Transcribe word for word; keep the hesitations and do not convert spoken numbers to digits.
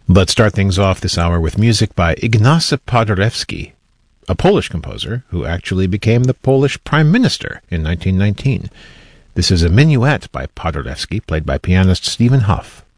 Let's start things off this hour with music by Ignacy Paderewski, a Polish composer who actually became the Polish Prime Minister in nineteen nineteen. This is a minuet by Paderewski, played by pianist Stephen Huff.